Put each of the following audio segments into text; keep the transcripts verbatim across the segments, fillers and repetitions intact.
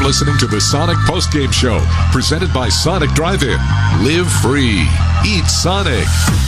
You're listening to the Sonic Postgame Show, presented by Sonic Drive-In. Live free. Eat Sonic.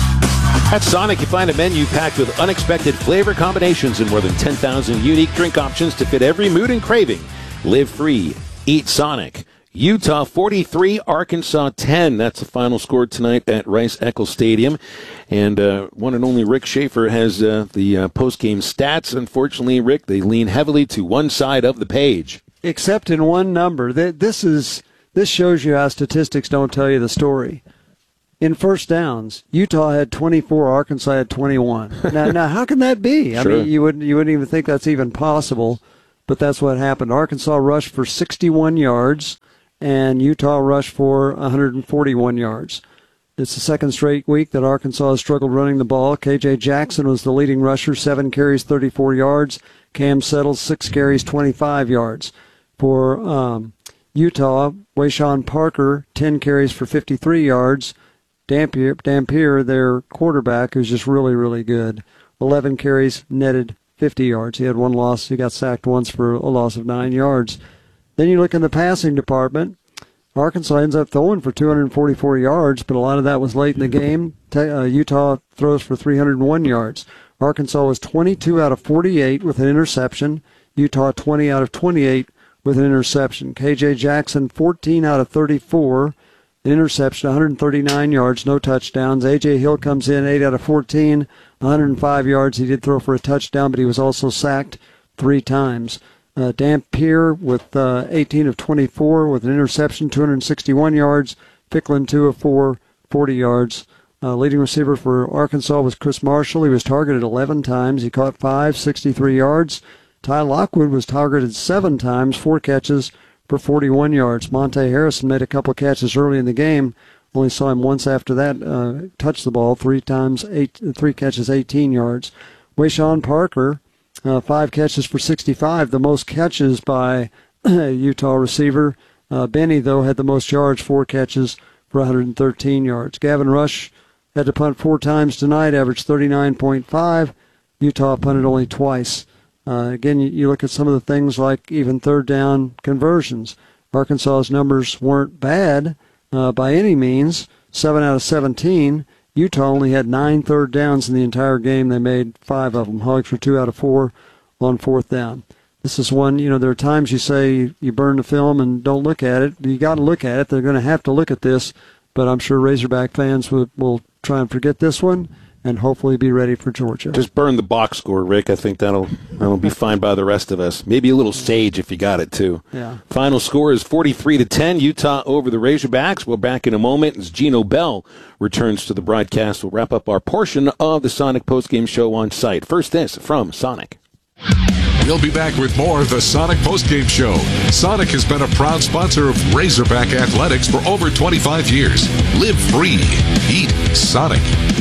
At Sonic, you find a menu packed with unexpected flavor combinations and more than ten thousand unique drink options to fit every mood and craving. Live free. Eat Sonic. Utah forty-three, Arkansas ten. That's the final score tonight at Rice-Eccles Stadium. And uh, one and only Rick Schaefer has uh, the uh, post-game stats. Unfortunately, Rick, they lean heavily to one side of the page. Except in one number. This is this shows you how statistics don't tell you the story. In first downs, Utah had twenty-four, Arkansas had twenty-one. now, now, how can that be? I Sure. mean, you wouldn't you wouldn't even think that's even possible, but that's what happened. Arkansas rushed for sixty-one yards, and Utah rushed for one hundred forty-one yards. It's the second straight week that Arkansas has struggled running the ball. K J Jackson was the leading rusher, seven carries, thirty-four yards. Cam Settles, six carries, twenty-five yards. For um, Utah, Wayshawn Parker, ten carries for fifty-three yards. Dampier, Dampier, their quarterback, who's just really, really good, eleven carries, netted fifty yards. He had one loss. He got sacked once for a loss of nine yards. Then you look in the passing department. Arkansas ends up throwing for two hundred forty-four yards, but a lot of that was late in the game. Uh, Utah throws for three hundred one yards. Arkansas was twenty-two out of forty-eight with an interception. Utah twenty out of twenty-eight with an interception. K J Jackson fourteen out of thirty-four. An interception, one hundred thirty-nine yards, no touchdowns. A J Hill comes in, eight out of fourteen, one hundred five yards. He did throw for a touchdown, but he was also sacked three times. Uh, Dampier with uh, eighteen of twenty-four with an interception, two hundred sixty-one yards. Ficklin, two of four, forty yards. Uh, leading receiver for Arkansas was Chris Marshall. He was targeted eleven times. He caught five, sixty-three yards. Ty Lockwood was targeted seven times, four catches for forty-one yards. Monte Harrison made a couple catches early in the game. Only saw him once after that uh, touch the ball, three times, eight, three catches, eighteen yards. Wayshawn Parker, uh, five catches for sixty-five, the most catches by Utah receiver. Uh, Benny, though, had the most yards, four catches for one hundred thirteen yards. Gavin Rush had to punt four times tonight, averaged thirty-nine point five. Utah punted only twice. Uh, again, you, you look at some of the things like even third down conversions. Arkansas's numbers weren't bad uh, by any means, seven out of seventeen. Utah only had nine third downs in the entire game. They made five of them. Hogs were two out of four on fourth down. This is one, you know, there are times you say you burn the film and don't look at it. You got to look at it. They're going to have to look at this, but I'm sure Razorback fans will, will try and forget this one and hopefully be ready for Georgia. Just burn the box score, Rick. I think that'll that'll be fine by the rest of us. Maybe a little sage if you got it, too. Yeah. Final score is forty-three to ten, Utah over the Razorbacks. We'll back in a moment as Gino Bell returns to the broadcast. We'll wrap up our portion of the Sonic postgame show on site. First, this from Sonic. We'll be back with more of the Sonic Postgame Show. Sonic has been a proud sponsor of Razorback Athletics for over twenty-five years. Live free. Eat Sonic.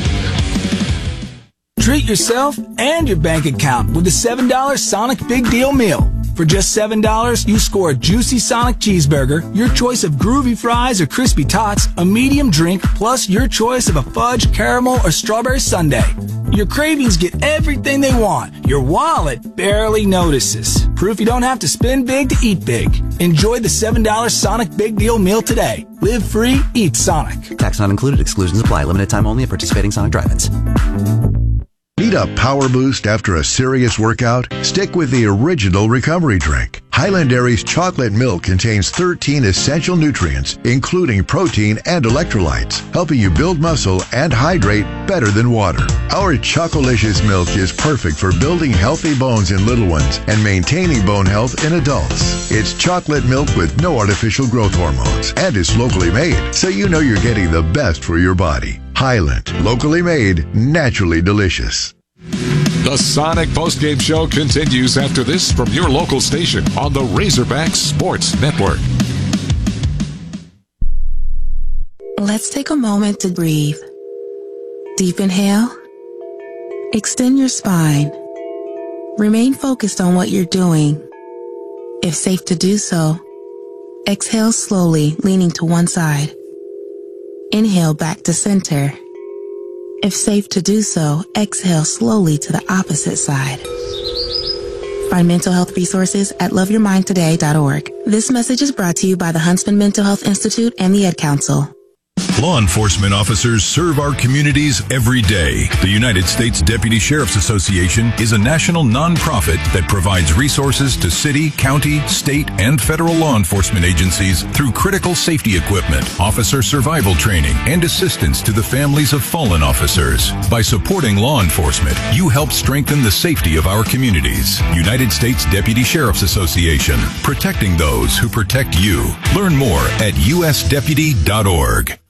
Treat yourself and your bank account with the seven dollar Sonic Big Deal Meal. For just seven dollars, you score a juicy Sonic cheeseburger, your choice of groovy fries or crispy tots, a medium drink, plus your choice of a fudge, caramel, or strawberry sundae. Your cravings get everything they want. Your wallet barely notices. Proof you don't have to spend big to eat big. Enjoy the seven dollar Sonic Big Deal Meal today. Live free, eat Sonic. Tax not included. Exclusions apply. Limited time only at participating Sonic drive-ins. Need a power boost after a serious workout? Stick with the original recovery drink. Highland Dairy's chocolate milk contains thirteen essential nutrients, including protein and electrolytes, helping you build muscle and hydrate better than water. Our Chocolicious milk is perfect for building healthy bones in little ones and maintaining bone health in adults. It's chocolate milk with no artificial growth hormones and is locally made, so you know you're getting the best for your body. Highland, locally made, naturally delicious. The Sonic Postgame Show continues after this from your local station on the Razorback Sports Network. Let's take a moment to breathe. Deep inhale. Extend your spine. Remain focused on what you're doing. If safe to do so, exhale slowly, leaning to one side. Inhale back to center. If safe to do so, exhale slowly to the opposite side. Find mental health resources at love your mind today dot org. This message is brought to you by the Huntsman Mental Health Institute and the Ad Council. Law enforcement officers serve our communities every day. The United States Deputy Sheriff's Association is a national nonprofit that provides resources to city, county, state, and federal law enforcement agencies through critical safety equipment, officer survival training, and assistance to the families of fallen officers. By supporting law enforcement, you help strengthen the safety of our communities. United States Deputy Sheriff's Association, protecting those who protect you. Learn more at U S deputy dot org.